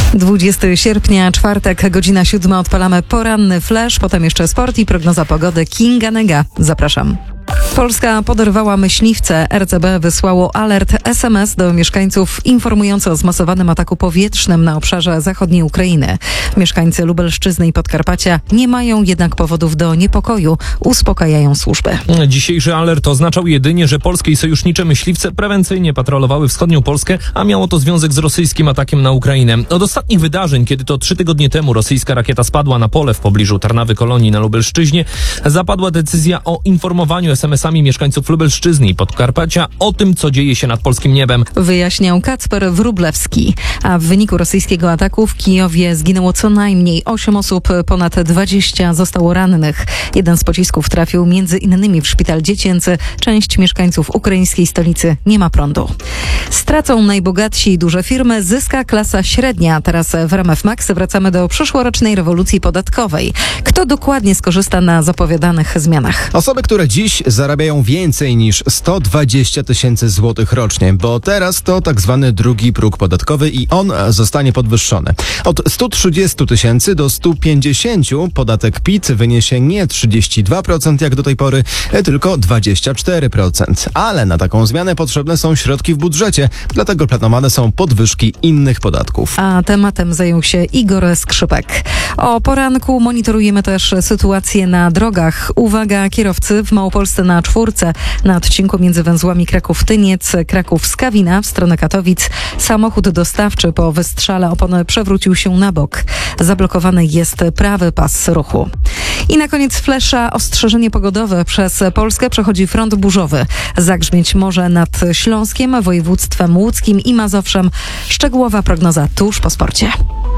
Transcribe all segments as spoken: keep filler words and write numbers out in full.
dwudziestego sierpnia, czwartek, godzina siódma, odpalamy poranny flash, potem jeszcze sport i prognoza pogody. Kinga Nega. Zapraszam. Polska poderwała myśliwce. R C B wysłało alert S M S do mieszkańców informujący o zmasowanym ataku powietrznym na obszarze zachodniej Ukrainy. Mieszkańcy Lubelszczyzny i Podkarpacia nie mają jednak powodów do niepokoju. Uspokajają służby. Dzisiejszy alert oznaczał jedynie, że polskie i sojusznicze myśliwce prewencyjnie patrolowały wschodnią Polskę, a miało to związek z rosyjskim atakiem na Ukrainę. Od ostatnich wydarzeń, kiedy to trzy tygodnie temu rosyjska rakieta spadła na pole w pobliżu Tarnawy Kolonii na Lubelszczyźnie, zapadła decyzja o informowaniu es em esami mieszkańców Lubelszczyzny i Podkarpacia o tym, co dzieje się nad polskim niebem. Wyjaśniał Kacper Wróblewski. A w wyniku rosyjskiego ataku w Kijowie zginęło co najmniej osiem osób, ponad dwadzieścia zostało rannych. Jeden z pocisków trafił między innymi w szpital dziecięcy. Część mieszkańców ukraińskiej stolicy nie ma prądu. Stracą najbogatsi i duże firmy, zyska klasa średnia. Teraz w R M F Max wracamy do przyszłorocznej rewolucji podatkowej. Kto dokładnie skorzysta na zapowiadanych zmianach? Osoby, które dziś zarabiają więcej niż sto dwadzieścia tysięcy złotych rocznie, bo teraz to tak zwany drugi próg podatkowy i on zostanie podwyższony. Od stu trzydziestu tysięcy do stu pięćdziesięciu podatek P I T wyniesie nie trzydzieści dwa procent jak do tej pory, tylko dwadzieścia cztery procent. Ale na taką zmianę potrzebne są środki w budżecie, dlatego planowane są podwyżki innych podatków. A tematem zajął się Igor Skrzypek. O poranku monitorujemy też sytuację na drogach. Uwaga, kierowcy w Małopolsce na czwórce na odcinku między węzłami Kraków-Tyniec, Kraków-Skawina w stronę Katowic. Samochód dostawczy po wystrzale opony przewrócił się na bok. Zablokowany jest prawy pas ruchu. I na koniec flesza ostrzeżenie pogodowe. Przez Polskę przechodzi front burzowy. Zagrzmieć może nad Śląskiem, województwem łódzkim i Mazowszem. Szczegółowa prognoza tuż po sporcie.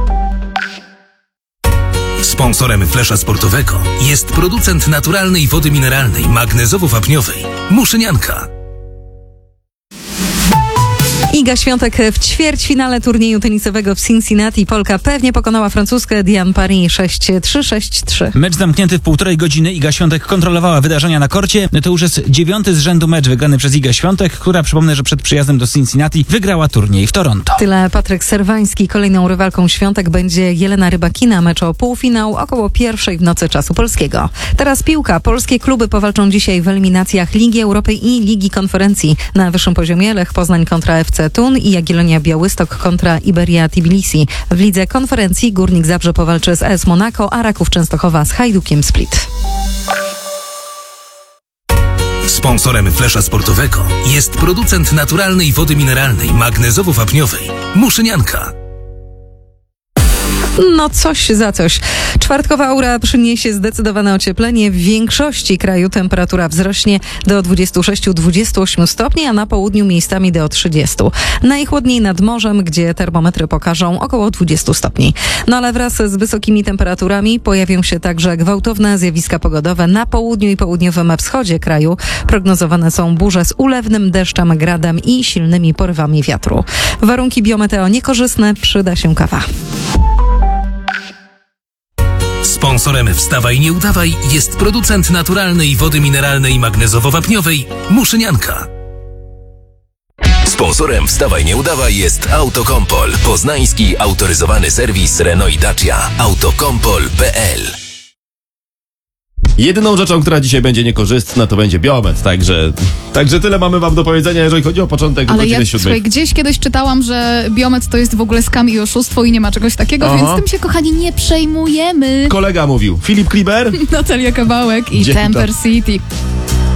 Sponsorem Flesza Sportowego jest producent naturalnej wody mineralnej magnezowo-wapniowej Muszynianka. Iga Świątek w ćwierćfinale turnieju tenisowego w Cincinnati. Polka pewnie pokonała francuskę Diane Paris sześć trzy sześć trzy. Mecz zamknięty w półtorej godziny. Iga Świątek kontrolowała wydarzenia na korcie. To już jest dziewiąty z rzędu mecz wygrany przez Igę Świątek, która, przypomnę, że przed przyjazdem do Cincinnati wygrała turniej w Toronto. Tyle Patryk Serwański. Kolejną rywalką Świątek będzie Jelena Rybakina. Mecz o półfinał około pierwszej w nocy czasu polskiego. Teraz piłka. Polskie kluby powalczą dzisiaj w eliminacjach Ligi Europy i Ligi Konferencji. Na wyższym poziomie Lech Poznań kontra F C Thun i Jagiellonia Białystok kontra Iberia Tbilisi. W lidze konferencji Górnik Zabrze powalczy z A S Monaco, a Raków Częstochowa z Hajdukiem Split. Sponsorem Flesza Sportowego jest producent naturalnej wody mineralnej magnezowo-wapniowej Muszynianka. No coś za coś. Czwartkowa aura przyniesie zdecydowane ocieplenie. W większości kraju temperatura wzrośnie do dwudziestu sześciu do dwudziestu ośmiu stopni, a na południu miejscami do trzydziestu. Najchłodniej nad morzem, gdzie termometry pokażą około dwudziestu stopni. No ale wraz z wysokimi temperaturami pojawią się także gwałtowne zjawiska pogodowe na południu i południowym wschodzie kraju. Prognozowane są burze z ulewnym deszczem, gradem i silnymi porywami wiatru. Warunki biometeo niekorzystne, przyda się kawa. Sponsorem Wstawaj Nie Udawaj jest producent naturalnej wody mineralnej magnezowo-wapniowej Muszynianka. Sponsorem Wstawaj Nie Udawaj jest Autokompol, poznański autoryzowany serwis Renault i Dacia. autokompol kropka p l. Jedyną rzeczą, która dzisiaj będzie niekorzystna, to będzie biometr, także, także tyle mamy wam do powiedzenia, jeżeli chodzi o początek Ale godziny ja, siódmej. słuchaj, gdzieś kiedyś czytałam, że biometr to jest w ogóle skam i oszustwo i nie ma czegoś takiego, Aha. więc tym się, kochani, nie przejmujemy. Kolega mówił, Filip Kliber. Natalia Kawałek i Dzień Temper City.